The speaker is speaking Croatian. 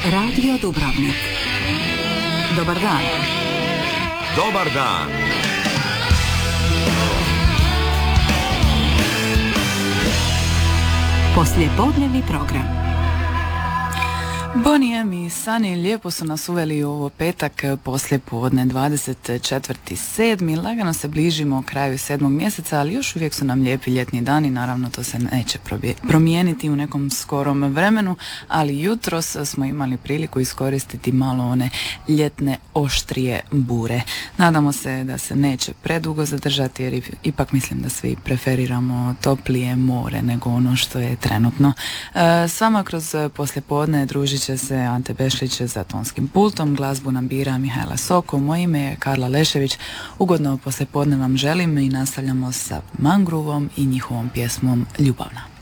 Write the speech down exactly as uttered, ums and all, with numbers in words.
Radio Dubrovnik. Dobar dan. Dobar dan. Poslijepodnevni program. Bonnie M i Sunny lijepo su nas uveli u ovo petak poslije podne dvadeset četvrti sedmi Lagano se bližimo kraju sedmog mjeseca, ali još uvijek su nam lijepi ljetni dani. Naravno to se neće promijeniti u nekom skorom vremenu, ali jutros smo imali priliku iskoristiti malo one ljetne oštrije bure. Nadamo se da se neće predugo zadržati, jer ipak mislim da svi preferiramo toplije more nego ono što je trenutno. S vama kroz poslijepodne družit će se Ante Bešlić za tonskim pultom, glazbu nam bira Mihajla Soko, moje ime je Karla Lešević. Ugodno poslijepodne vam želim i nastavljamo sa Mangruvom i njihovom pjesmom Ljubavna.